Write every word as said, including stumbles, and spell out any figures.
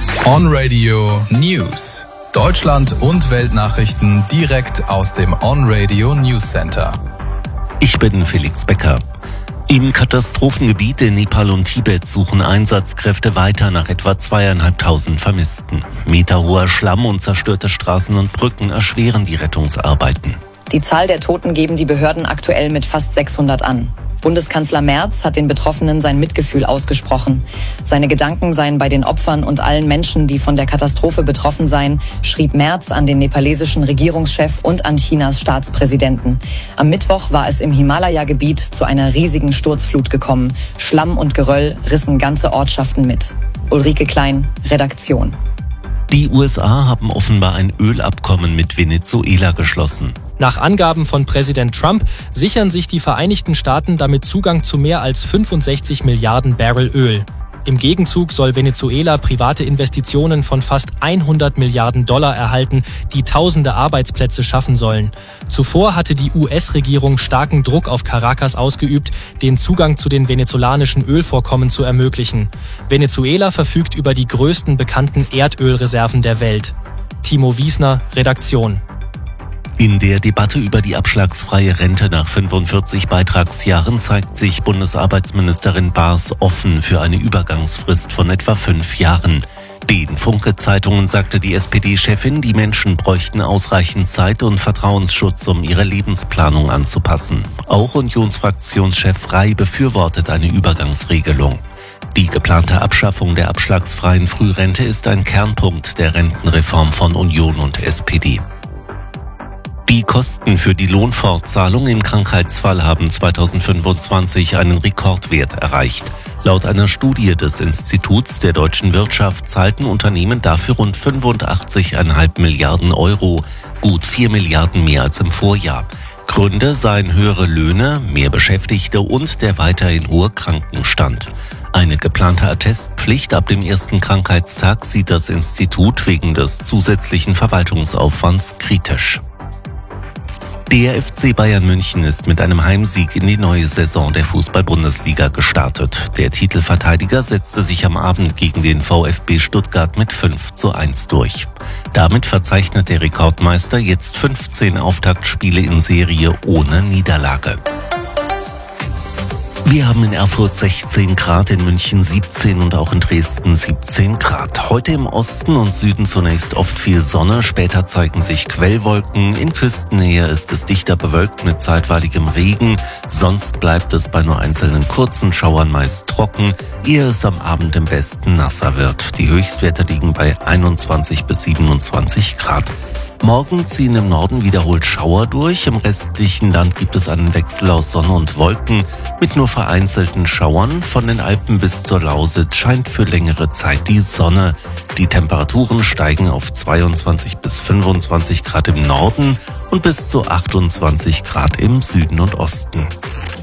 On Radio News. Deutschland und Weltnachrichten direkt aus dem On Radio News Center. Ich bin Felix Becker. Im Katastrophengebiet in Nepal und Tibet suchen Einsatzkräfte weiter nach etwa zweieinhalbtausend Vermissten. Meterhoher Schlamm und zerstörte Straßen und Brücken erschweren die Rettungsarbeiten. Die Zahl der Toten geben die Behörden aktuell mit fast sechshundert an. Bundeskanzler Merz hat den Betroffenen sein Mitgefühl ausgesprochen. Seine Gedanken seien bei den Opfern und allen Menschen, die von der Katastrophe betroffen seien, schrieb Merz an den nepalesischen Regierungschef und an Chinas Staatspräsidenten. Am Mittwoch war es im Himalaya-Gebiet zu einer riesigen Sturzflut gekommen. Schlamm und Geröll rissen ganze Ortschaften mit. Ulrike Klein, Redaktion. Die U S A haben offenbar ein Ölabkommen mit Venezuela geschlossen. Nach Angaben von Präsident Trump sichern sich die Vereinigten Staaten damit Zugang zu mehr als fünfundsechzig Milliarden Barrel Öl. Im Gegenzug soll Venezuela private Investitionen von fast hundert Milliarden Dollar erhalten, die tausende Arbeitsplätze schaffen sollen. Zuvor hatte die U S-Regierung starken Druck auf Caracas ausgeübt, den Zugang zu den venezolanischen Ölvorkommen zu ermöglichen. Venezuela verfügt über die größten bekannten Erdölreserven der Welt. Timo Wiesner, Redaktion. In der Debatte über die abschlagsfreie Rente nach fünfundvierzig Beitragsjahren zeigt sich Bundesarbeitsministerin Baas offen für eine Übergangsfrist von etwa fünf Jahren. Den Funke-Zeitungen sagte die S P D-Chefin, die Menschen bräuchten ausreichend Zeit und Vertrauensschutz, um ihre Lebensplanung anzupassen. Auch Unionsfraktionschef Rey befürwortet eine Übergangsregelung. Die geplante Abschaffung der abschlagsfreien Frührente ist ein Kernpunkt der Rentenreform von Union und S P D. Die Kosten für die Lohnfortzahlung im Krankheitsfall haben zweitausendfünfundzwanzig einen Rekordwert erreicht. Laut einer Studie des Instituts der deutschen Wirtschaft zahlten Unternehmen dafür rund fünfundachtzig Komma fünf Milliarden Euro, gut vier Milliarden mehr als im Vorjahr. Gründe seien höhere Löhne, mehr Beschäftigte und der weiterhin hohe Krankenstand. Eine geplante Attestpflicht ab dem ersten Krankheitstag sieht das Institut wegen des zusätzlichen Verwaltungsaufwands kritisch. Der F C Bayern München ist mit einem Heimsieg in die neue Saison der Fußball-Bundesliga gestartet. Der Titelverteidiger setzte sich am Abend gegen den VfB Stuttgart mit fünf zu eins durch. Damit verzeichnet der Rekordmeister jetzt fünfzehn Auftaktspiele in Serie ohne Niederlage. Wir haben in Erfurt sechzehn Grad, in München siebzehn und auch in Dresden siebzehn Grad. Heute im Osten und Süden zunächst oft viel Sonne, später zeigen sich Quellwolken. In Küstennähe ist es dichter bewölkt mit zeitweiligem Regen. Sonst bleibt es bei nur einzelnen kurzen Schauern meist trocken, ehe es am Abend im Westen nasser wird. Die Höchstwerte liegen bei einundzwanzig bis siebenundzwanzig Grad. Morgen ziehen im Norden wiederholt Schauer durch. Im restlichen Land gibt es einen Wechsel aus Sonne und Wolken mit nur vereinzelten Schauern. Von den Alpen bis zur Lausitz scheint für längere Zeit die Sonne. Die Temperaturen steigen auf zweiundzwanzig bis fünfundzwanzig Grad im Norden und bis zu achtundzwanzig Grad im Süden und Osten.